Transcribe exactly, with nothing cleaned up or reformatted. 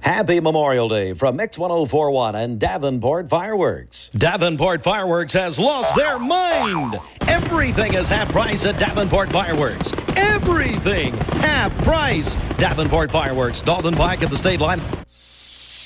Happy Memorial Day from Mix one oh four point one and Davenport Fireworks. Davenport Fireworks has lost their mind. Everything is half price at Davenport Fireworks. Everything half price. Davenport Fireworks, Dalton Pike at the state line.